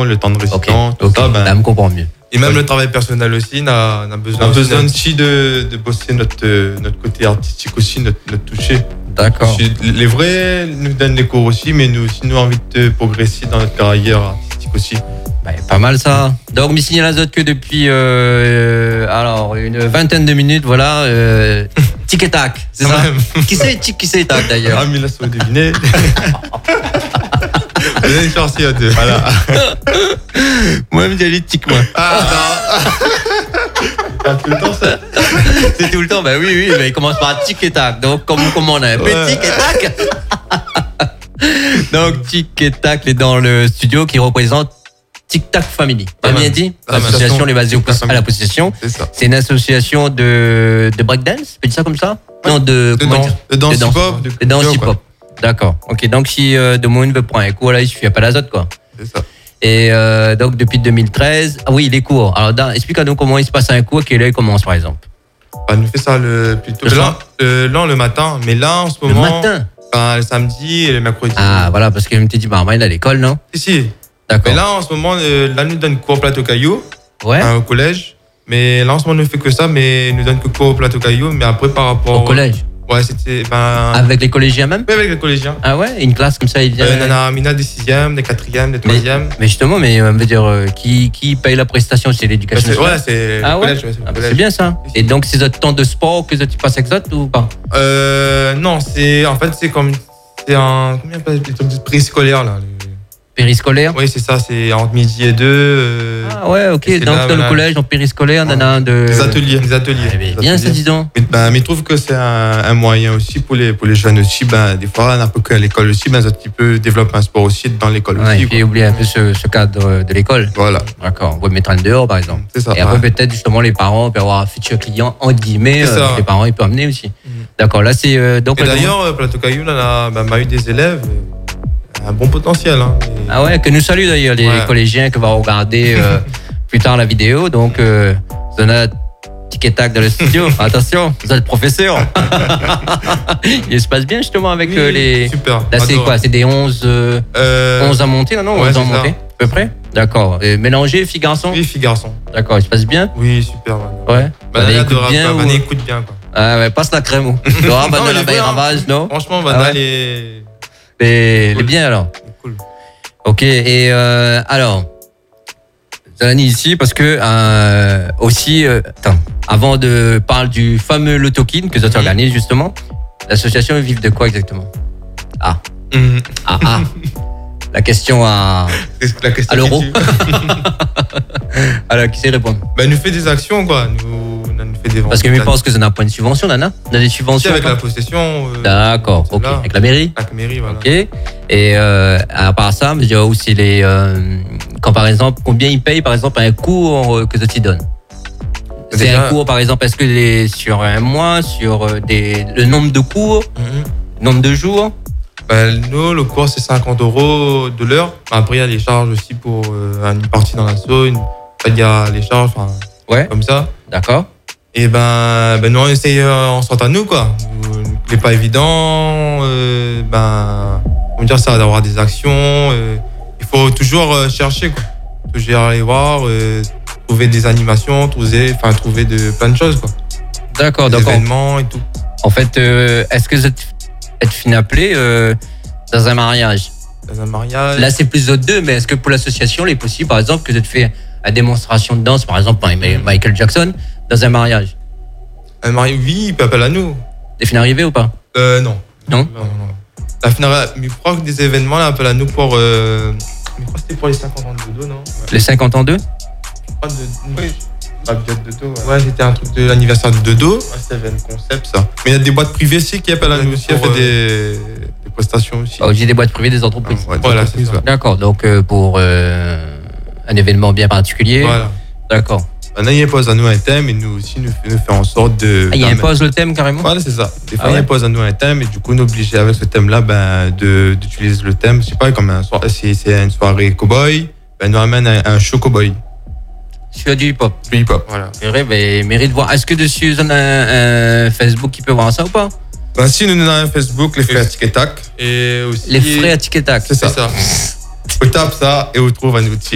le temps de résidence, tout ça. Là, me comprends mieux. Et même le travail personnel aussi, on a besoin aussi de bosser notre côté artistique aussi, notre toucher. D'accord. Les vrais nous donnent des cours aussi, mais nous aussi, nous avons envie de progresser dans notre carrière artistique aussi. Pas mal ça. Donc, Missy Azote que depuis une vingtaine de minutes, voilà, tic et tac, c'est ça. Qui c'est tic, qui c'est tac d'ailleurs? Ah, mais là, ça va deviner. Vous avez une chance à deux. Voilà. Moi-même, j'ai dit tic, moi. Ah, non. Tout le temps, ça. C'est tout le temps, oui, mais il commence par tic et tac. Donc, comme on a un peu tic et tac. Donc, tic et tac est dans le studio qui représente Tic Tac Family. T'as bien dit? L'association Les Basés à la Possession. C'est une association de breakdance, peut dire ça comme ça? Non, de danse hip-hop. De danse hip-hop. D'accord. Ok, donc si de monde veut prendre un cours, là, il suffit à Palazote, quoi. C'est ça. Et donc, depuis 2013, les cours. Alors, explique-nous comment il se passe un cours, quelle heure il commence, par exemple? On nous fait ça plutôt le matin, mais là, en ce moment. Le matin? Le samedi et le mercredi. Ah, voilà, parce que je me suis dit, il est à l'école, non? Si. D'accord. Mais là, en ce moment, nous donne cours au Plateau Caillou, ouais. Au collège. Mais là, en ce moment, on ne fait que ça, mais nous donne que cours au Plateau Caillou. Mais après, par rapport au collège. Ouais, c'était. Avec les collégiens même? Oui, avec les collégiens. Ah ouais? Une classe comme ça, il vient. Il y a des 6e, des 4e, des 3e. Mais justement, on veut dire, qui paye la prestation? C'est l'éducation nationale? Ouais, c'est le collège. C'est bien ça. Et donc, c'est votre temps de sport que tu passes avec ça ou pas? Non, c'est comme. C'est un. Combien on appelle les trucs de préscolaire là? Périscolaire? Oui, c'est ça, c'est entre midi et 2. Ah ouais, ok. Donc, dans le collège, en périscolaire, on en a des ateliers. Bien, ça, dis donc. Mais je trouve que c'est un moyen aussi pour les jeunes aussi. Des fois, un peu qu'à l'école aussi, un petit peu développer un sport aussi dans l'école aussi. Et puis, oublier un peu ce cadre de l'école. Voilà. D'accord. On va mettre un dehors, par exemple. C'est ça. Et après, peut-être, justement, les parents peuvent avoir un futur client, entre guillemets. Les parents, ils peuvent amener aussi. D'accord. Là, c'est. Donc, et d'ailleurs, Plateau Caillou, on a eu des élèves. Un bon potentiel. Hein. Ah ouais, que nous saluons d'ailleurs les collégiens qui vont regarder plus tard la vidéo. Donc, vous en avez tic et tac dans le studio. Attention, vous êtes professeur. Il se passe bien justement avec les. Super. Là, c'est quoi? C'est des 11 à monter, non? 11 à monter, à peu près? D'accord. Mélangé, filles-garçons? Oui, filles-garçons. D'accord, il se passe bien? Oui, super. Ouais. Vanessa écoute bien. Quoi. Ah ouais, passe la crème. Dora, Vanessa, la ravage, non? Franchement, Vanessa, elle est bien alors. Cool. Ok, et alors, Zalani ici parce que aussi, avant de parler du fameux Lotokin que tu organises justement, l'association vive de quoi exactement? La question à l'euro. Alors, qui sait répondre? Nous fait des actions quoi. Nous fait des ventes. Parce que je pense que ça n'a pas une subvention, Nana. On a des subventions. Avec la possession. D'accord, ok. Avec la mairie. Avec la mairie, voilà. Ok. Et à part ça, il y a aussi les. Quand par exemple, combien ils payent par exemple un cours que tu donnes? C'est un cours par exemple, est-ce que sur un mois, sur le nombre de cours, nombre de jours? Nous, le cours c'est 50 € de l'heure. Après, il y a les charges aussi pour une partie dans l'assaut. Il y a les charges, comme ça. D'accord. Et nous on essaye, on s'entend nous quoi. Il n'est pas évident, comment dire ça, d'avoir des actions. Il faut toujours chercher quoi. Toujours aller voir, trouver des animations, trouver plein de choses quoi. D'accord, des événements et tout. En fait, est-ce que vous êtes fini appelé dans un mariage? Dans un mariage. Là, c'est plus d'autres deux, mais est-ce que pour l'association, il est possible, par exemple, que vous êtes fait une démonstration de danse, par exemple, par Michael Jackson, dans un mariage? Un mariage, oui, il peut appeler à nous. T'es fini arrivé ou pas? Non. Non? Mais je crois que des événements, là, appellent à nous pour. Je crois que c'était pour les 50 ans de Dodo, non? Les 50 ans de? Oui. La biette de Dodo. Ouais, c'était un truc de l'anniversaire de Dodo. C'était un concept, ça. Mais il y a des boîtes privées aussi qui appellent à nous aussi, à faire des prestations aussi. J'ai des boîtes privées, des entreprises. Voilà, c'est ça. D'accord, donc pour un événement bien particulier. Voilà. D'accord. Maintenant, il impose à nous un thème et nous aussi, nous fait en sorte de. Il impose le thème carrément? Voilà, c'est ça. Des fois, il impose à nous un thème et du coup, on est obligé avec ce thème-là d'utiliser le thème. Je sais pas, comme c'est une soirée cow-boy, nous amène un show cow-boy. Sur du hip-hop. Du hip-hop, voilà. C'est vrai, mais mérite de voir. Est-ce que dessus, on a un Facebook qui peut voir ça ou pas? Si, nous avons un Facebook, les frères Tic et Tac. Et aussi. Les frères Tic et Tac. C'est ça. Vous tapez ça et vous trouvez un outil.